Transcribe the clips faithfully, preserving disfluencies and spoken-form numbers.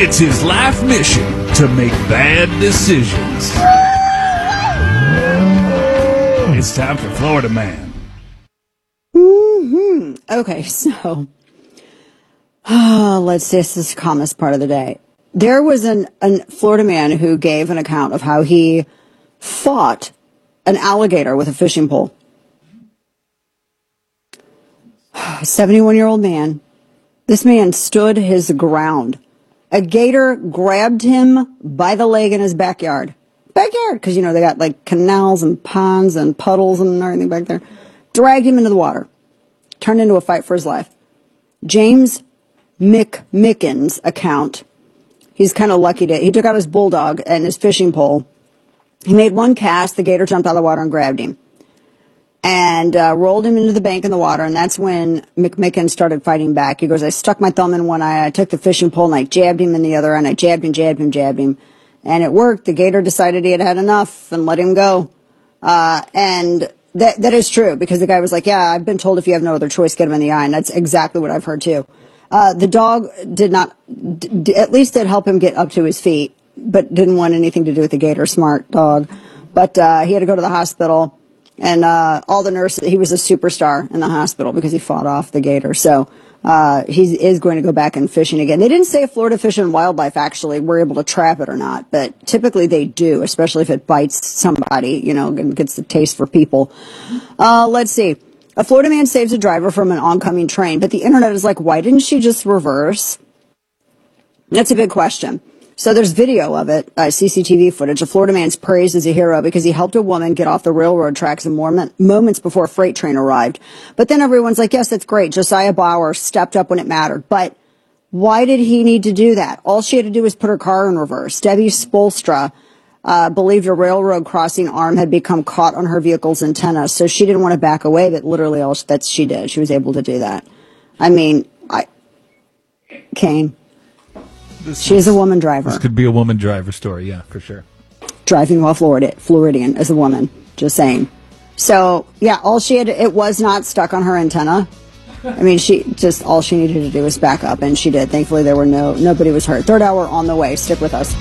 It's his life mission to make bad decisions. It's time for Florida Man. Mm-hmm. Okay, so uh, let's see. This is the calmest part of the day. There was an, a Florida man who gave an account of how he fought an alligator with a fishing pole. A seventy-one-year-old man. This man stood his ground. A gator grabbed him by the leg in his backyard. Backyard, because, you know, they got, like, canals and ponds and puddles and everything back there. Dragged him into the water. Turned into a fight for his life. James McMicken's account. He's kind of lucky to... He took out his bulldog and his fishing pole. He made one cast. The gator jumped out of the water and grabbed him. And uh, rolled him into the bank in the water. And that's when McMicken started fighting back. He goes, I stuck my thumb in one eye. I took the fishing pole and I jabbed him in the other. And I jabbed him, jabbed him, jabbed him. And it worked. The gator decided he had had enough and let him go. Uh, and that that is true, because the guy was like, yeah, I've been told if you have no other choice, get him in the eye. And that's exactly what I've heard, too. Uh, the dog did not, d- at least did help him get up to his feet, but didn't want anything to do with the gator. Smart dog. But uh, he had to go to the hospital. And uh, all the nurses, he was a superstar in the hospital because he fought off the gator. So uh, he is going to go back and fishing again. They didn't say if Florida Fish and Wildlife actually were able to trap it or not, but typically they do, especially if it bites somebody, you know, and gets the taste for people. Uh, let's see. A Florida man saves a driver from an oncoming train, but the internet is like, why didn't she just reverse? That's a big question. So there's video of it, uh, C C T V footage. A Florida man's praised as a hero because he helped a woman get off the railroad tracks in more moments before a freight train arrived. But then everyone's like, yes, that's great. Josiah Bauer stepped up when it mattered. But why did he need to do that? All she had to do was put her car in reverse. Debbie Spolstra uh, believed a railroad crossing arm had become caught on her vehicle's antenna, so she didn't want to back away, but literally all that she did. She was able to do that. I mean, I, Kane. This she is a woman driver. This could be a woman driver story, yeah, for sure. Driving while Florida, Floridian as a woman, just saying. So, yeah, all she had, it was not stuck on her antenna. I mean, she just, all she needed to do was back up, and she did. Thankfully, there were no, nobody was hurt. Third hour on the way. Stick with us.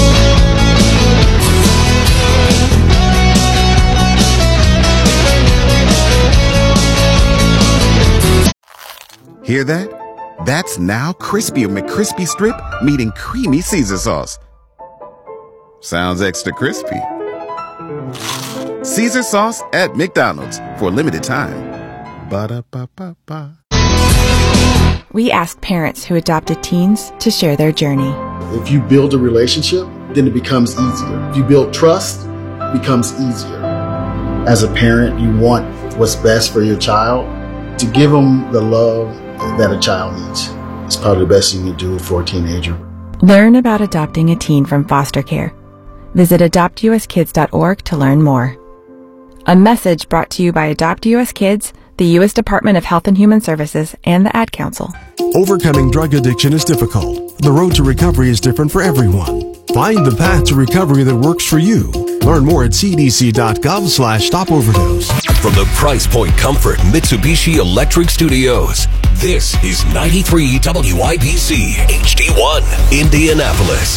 Hear that? That's now crispy McCrispy Strip meeting creamy Caesar sauce. Sounds extra crispy. Caesar sauce at McDonald's for a limited time. Ba-da-ba-ba-ba. We ask parents who adopted teens to share their journey. If you build a relationship, then it becomes easier. If you build trust, it becomes easier. As a parent, you want what's best for your child. To give them the love that a child needs. It's probably the best thing you do for a teenager. Learn about adopting a teen from foster care. Visit adopt u s kids dot org to learn more. A message brought to you by Adopt U S Kids, the U S Department of Health and Human Services, and the Ad Council. Overcoming drug addiction is difficult. The road to recovery is different for everyone. Find the path to recovery that works for you. Learn more at c d c dot gov slash stop overdose. From the Price Point Comfort Mitsubishi Electric Studios, this is ninety-three W I B C H D one, Indianapolis.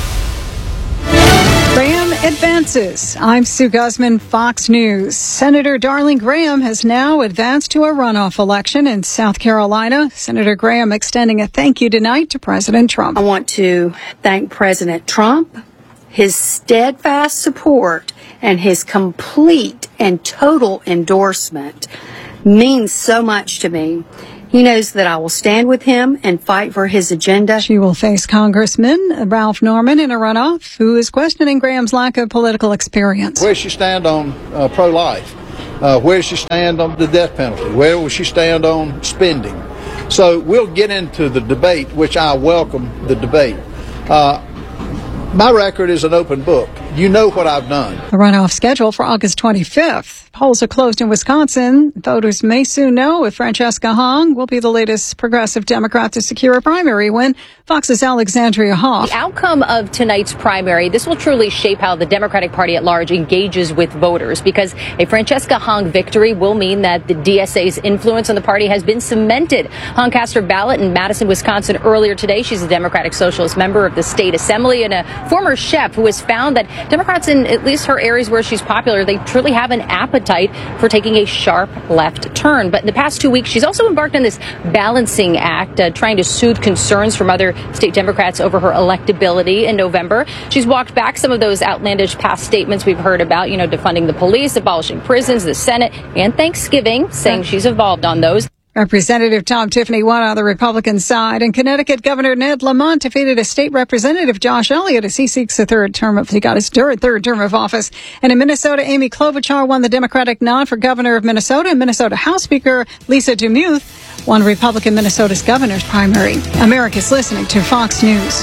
Graham advances. I'm Sue Guzman, Fox News. Senator Darling Graham has now advanced to a runoff election in South Carolina. Senator Graham extending a thank you tonight to President Trump. I want to thank President Trump, his steadfast support, and his complete and total endorsement means so much to me. He knows that I will stand with him and fight for his agenda. She will face Congressman Ralph Norman in a runoff, who is questioning Graham's lack of political experience. Where does she stand on uh, pro-life? Uh, where does she stand on the death penalty? Where will she stand on spending? So we'll get into the debate, which I welcome the debate. Uh, my record is an open book. You know what I've done. A runoff scheduled for August twenty-fifth. Polls are closed in Wisconsin. Voters may soon know if Francesca Hong will be the latest progressive Democrat to secure a primary win. Fox's Alexandria Hoff. The outcome of tonight's primary, this will truly shape how the Democratic Party at large engages with voters, because a Francesca Hong victory will mean that the D S A's influence on the party has been cemented. Hong cast her ballot in Madison, Wisconsin earlier today. She's a Democratic Socialist member of the state assembly and a former chef who has found that Democrats in at least her areas where she's popular, they truly have an appetite for taking a sharp left turn. But in the past two weeks, she's also embarked on this balancing act, uh, trying to soothe concerns from other state Democrats over her electability in November. She's walked back some of those outlandish past statements we've heard about, you know, defunding the police, abolishing prisons, the Senate, and Thanksgiving, saying she's evolved on those. Representative Tom Tiffany won on the Republican side, and Connecticut Governor Ned Lamont defeated a state representative, Josh Elliott, as he seeks a third term of, he got his third, third term of office. And in Minnesota, Amy Klobuchar won the Democratic nod for governor of Minnesota, and Minnesota House Speaker Lisa DeMuth won Republican Minnesota's governor's primary. America's listening to Fox News.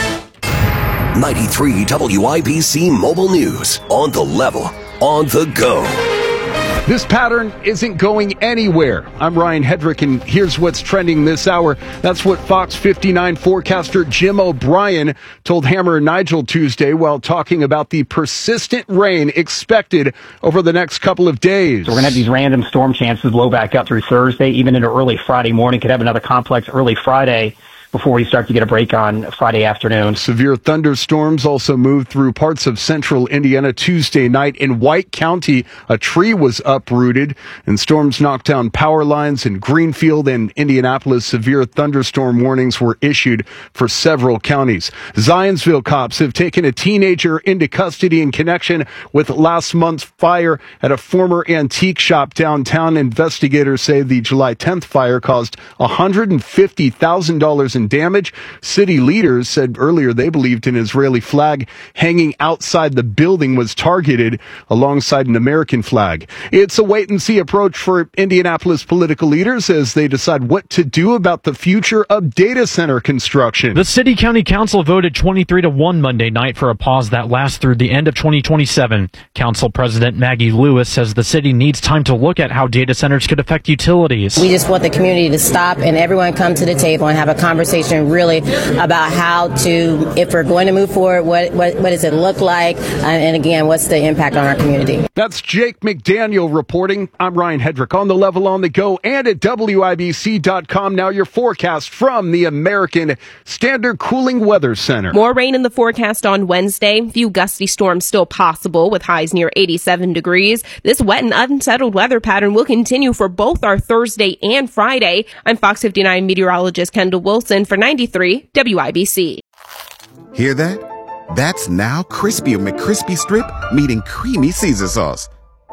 ninety-three W I B C Mobile News. On the level, on the go. This pattern isn't going anywhere. I'm Ryan Hedrick, and here's what's trending this hour. That's what Fox fifty-nine forecaster Jim O'Brien told Hammer and Nigel Tuesday while talking about the persistent rain expected over the next couple of days. So we're going to have these random storm chances blow back up through Thursday, even into early Friday morning. Could have another complex early Friday before we start to get a break on Friday afternoon. Severe thunderstorms also moved through parts of central Indiana Tuesday night. In White County, a tree was uprooted, and storms knocked down power lines in Greenfield and Indianapolis. Severe thunderstorm warnings were issued for several counties. Zionsville cops have taken a teenager into custody in connection with last month's fire at a former antique shop downtown. Investigators say the July tenth fire caused one hundred fifty thousand dollars in damage. City leaders said earlier they believed an Israeli flag hanging outside the building was targeted alongside an American flag. It's a wait-and-see approach for Indianapolis political leaders as they decide what to do about the future of data center construction. The City County Council voted twenty-three to one Monday night for a pause that lasts through the end of twenty twenty-seven. Council President Maggie Lewis says the city needs time to look at how data centers could affect utilities. We just want the community to stop and everyone come to the table and have a conversation really about how to, if we're going to move forward, what what, what does it look like, and again, what's the impact on our community. That's Jake McDaniel reporting. I'm Ryan Hedrick on the level, on the go, and at W I B C dot com. Now your forecast from the American Standard Cooling Weather Center. More rain in the forecast on Wednesday. Few gusty storms still possible with highs near eighty-seven degrees. This wet and unsettled weather pattern will continue for both our Thursday and Friday. I'm Fox fifty-nine meteorologist Kendall Wilson for ninety-three W I B C. Hear that? That's now Crispy McCrispy Strip meeting Creamy Caesar Sauce.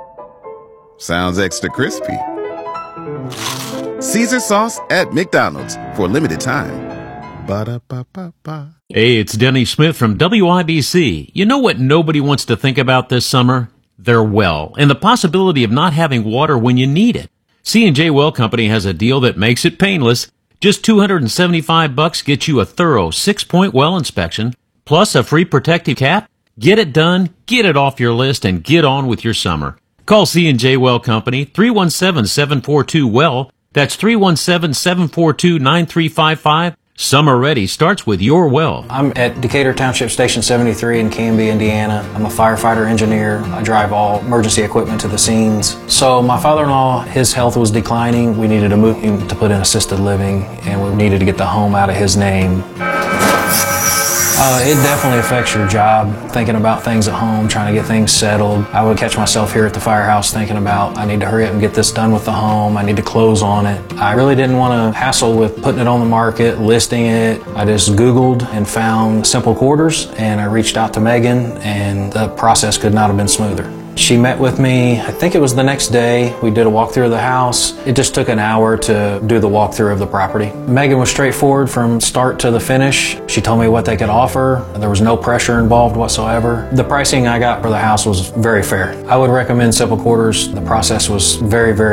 Sounds extra crispy. Caesar Sauce at McDonald's for a limited time. Ba-da-ba-ba-ba. Hey, it's Denny Smith from W I B C. You know what nobody wants to think about this summer? Their well, and the possibility of not having water when you need it. C and J Well Company has a deal that makes it painless. Just two hundred seventy-five bucks gets you a thorough six-point well inspection, plus a free protective cap. Get it done, get it off your list, and get on with your summer. Call C and J Well Company, three one seven, seven four two, W E L L. That's three one seven, seven four two, nine three five five. Summer ready starts with your well. I'm at Decatur Township Station seventy-three in Canby, Indiana. I'm a firefighter engineer. I drive all emergency equipment to the scenes. So my father-in-law, his health was declining. We needed to move him to put in assisted living, and we needed to get the home out of his name. Uh, it definitely affects your job, thinking about things at home, trying to get things settled. I would catch myself here at the firehouse thinking about, I need to hurry up and get this done with the home. I need to close on it. I really didn't want to hassle with putting it on the market, listing it. I just Googled and found Simple Quarters, and I reached out to Megan, and the process could not have been smoother. She met with me, I think it was the next day. We did a walkthrough of the house. It just took an hour to do the walkthrough of the property. Megan was straightforward from start to the finish. She told me what they could offer. There was no pressure involved whatsoever. The pricing I got for the house was very fair. I would recommend Simple Quarters. The process was very, very